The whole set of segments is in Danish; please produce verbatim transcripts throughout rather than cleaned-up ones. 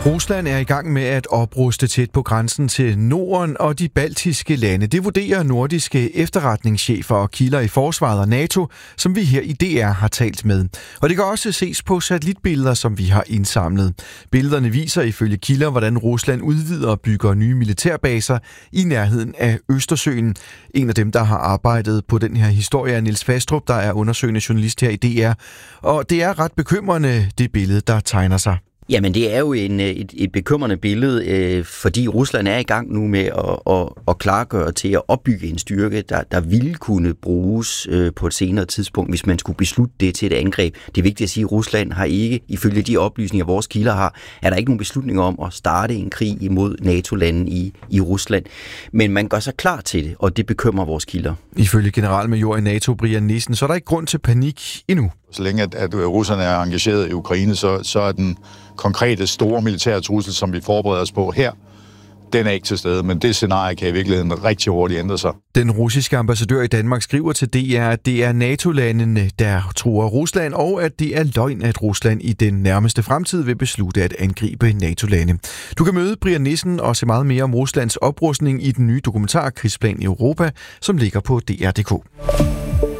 Rusland er i gang med at opruste tæt på grænsen til Norden og de baltiske lande. Det vurderer nordiske efterretningschefer og kilder i forsvaret og NATO, som vi her i D R har talt med. Og det kan også ses på satellitbilleder, som vi har indsamlet. Billederne viser ifølge kilder, hvordan Rusland udvider og bygger nye militærbaser i nærheden af Østersøen. En af dem, der har arbejdet på den her historie, er Niels Fastrup, der er undersøgende journalist her i D R. Og det er ret bekymrende, det billede, der tegner sig. Jamen, det er jo en, et, et bekymrende billede, øh, fordi Rusland er i gang nu med at, at, at klargøre til at opbygge en styrke, der, der ville kunne bruges øh, på et senere tidspunkt, hvis man skulle beslutte det til et angreb. Det er vigtigt at sige, at Rusland har ikke, ifølge de oplysninger, vores kilder har, er der ikke nogen beslutninger om at starte en krig imod NATO-lande i, i Rusland. Men man gør sig klar til det, og det bekymrer vores kilder. Ifølge generalmajor i NATO, Brian Nissen, så er der ikke grund til panik endnu. Så længe at, at russerne er engageret i Ukraine, så, så er den konkrete store militære trussel, som vi forbereder os på her, den er ikke til stede, men det scenarie kan i virkeligheden rigtig hurtigt ændre sig. Den russiske ambassadør i Danmark skriver til D R, at det er NATO-landene, der truer Rusland, og at det er løgn, at Rusland i den nærmeste fremtid vil beslutte at angribe NATO-lande. Du kan møde Brian Nissen og se meget mere om Ruslands oprustning i den nye dokumentar Krigsplan i Europa, som ligger på D R punktum d k.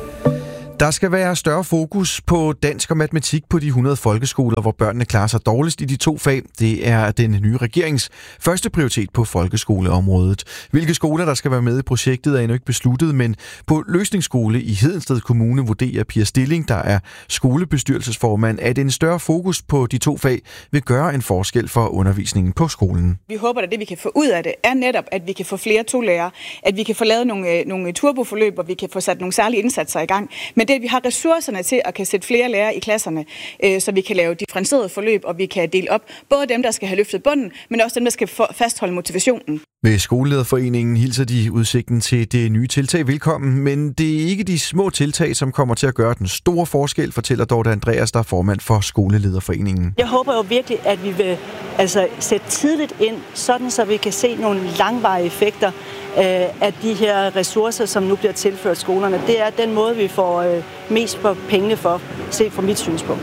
Der skal være større fokus på dansk og matematik på de hundrede folkeskoler, hvor børnene klarer sig dårligst i de to fag. Det er den nye regerings første prioritet på folkeskoleområdet. Hvilke skoler, der skal være med i projektet, er endnu ikke besluttet, men på Løsningsskole i Hedensted Kommune vurderer Pia Stilling, der er skolebestyrelsesformand, at en større fokus på de to fag vil gøre en forskel for undervisningen på skolen. Vi håber, at det, vi kan få ud af det, er netop, at vi kan få flere tolærere, at vi kan få lavet nogle, nogle turboforløb, hvor vi kan få sat nogle særlige indsatser i gang. Men det, at vi har ressourcerne til at kan sætte flere lærere i klasserne, øh, så vi kan lave differentierede forløb, og vi kan dele op både dem, der skal have løftet bunden, men også dem, der skal fastholde motivationen. Med Skolelederforeningen hilser de udsigten til det nye tiltag velkommen, men det er ikke de små tiltag, som kommer til at gøre den store forskel, fortæller Dorte Andreas, der er formand for Skolelederforeningen. Jeg håber jo virkelig, at vi vil altså, sætte tidligt ind, sådan så vi kan se nogle langvarige effekter af de her ressourcer, som nu bliver tilført skolerne. Det er den måde, vi får mest på pengene for, set fra mit synspunkt.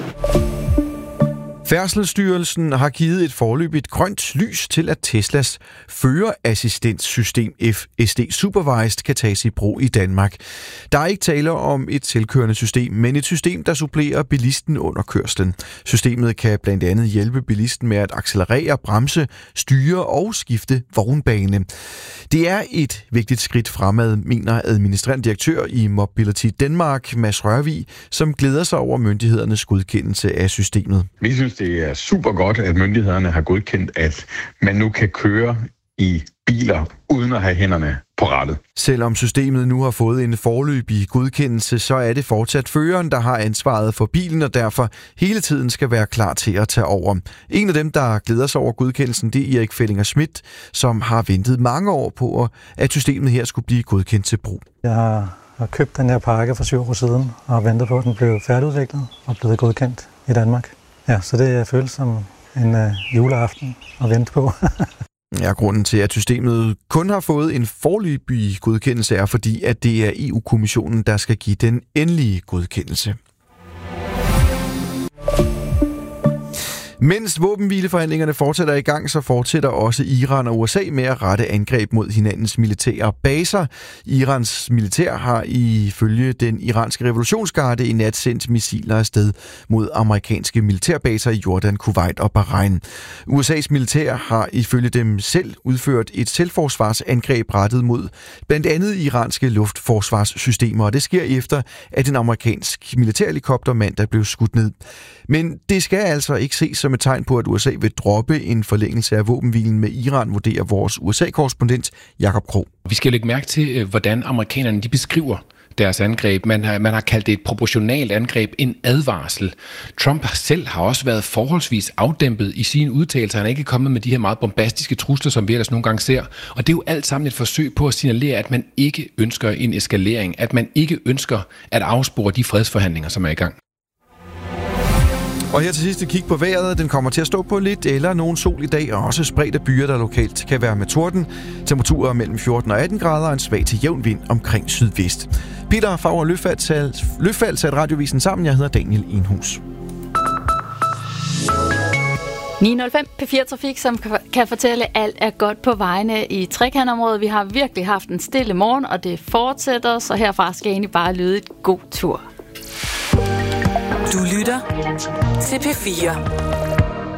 Færdselsstyrelsen har givet et foreløbigt grønt lys til, at Teslas førerassistenssystem F S D Supervised kan tages i brug i Danmark. Der er ikke tale om et selvkørende system, men et system, der supplerer bilisten under kørslen. Systemet kan blandt andet hjælpe bilisten med at accelerere, bremse, styre og skifte vognbane. Det er et vigtigt skridt fremad, mener administrerende direktør i Mobility Denmark, Mads Rørvig, som glæder sig over myndighedernes godkendelse af systemet. Vi synes, det er super godt, at myndighederne har godkendt, at man nu kan køre i biler uden at have hænderne på rattet. Selvom systemet nu har fået en foreløbig godkendelse, så er det fortsat føreren, der har ansvaret for bilen, og derfor hele tiden skal være klar til at tage over. En af dem, der glæder sig over godkendelsen, det er Erik Fellinger Schmidt, som har ventet mange år på, at systemet her skulle blive godkendt til brug. Jeg har købt den her pakke for syv år siden, og ventet på, at den blev færdigudviklet og blevet godkendt i Danmark. Ja, så det føles som en uh, juleaften at vente på. Ja, grunden til, at systemet kun har fået en foreløbig godkendelse, er fordi, at det er E U-kommissionen, der skal give den endelige godkendelse. Mens våbenhvileforhandlingerne fortsætter i gang, så fortsætter også Iran og U S A med at rette angreb mod hinandens militære baser. Irans militær har ifølge den iranske revolutionsgarde i nat sendt missiler afsted mod amerikanske militærbaser i Jordan, Kuwait og Bahrain. U S A's militær har ifølge dem selv udført et selvforsvarsangreb rettet mod blandt andet iranske luftforsvarssystemer, og det sker efter, at en amerikansk militærhelikopter mandag blev skudt ned. Men det skal altså ikke ses som et tegn på, at U S A vil droppe en forlængelse af våbenhvilen med Iran, vurderer vores U S A-korrespondent Jakob Krog. Vi skal lægge mærke til, hvordan amerikanerne de beskriver deres angreb. Man har, man har kaldt det et proportionalt angreb, en advarsel. Trump selv har også været forholdsvis afdæmpet i sine udtalelser. Han er ikke kommet med de her meget bombastiske trusler, som vi ellers nogle gange ser. Og det er jo alt sammen et forsøg på at signalere, at man ikke ønsker en eskalering, at man ikke ønsker at afspore de fredsforhandlinger, som er i gang. Og her til sidst et kig på vejret. Den kommer til at stå på lidt eller nogen sol i dag, og også spredte byer, der lokalt kan være med torden. Temperaturer mellem fjorten og atten grader og en svag til jævn vind omkring sydvest. Peter Favre Løfald satte radiovisen sammen. Jeg hedder Daniel Enhus. ni nul fem P fire Trafik, som kan fortælle, at alt er godt på vejene i trekantområdet. Vi har virkelig haft en stille morgen, og det fortsætter, så herfra skal egentlig bare lyde et god tur. Du lytter til P fire.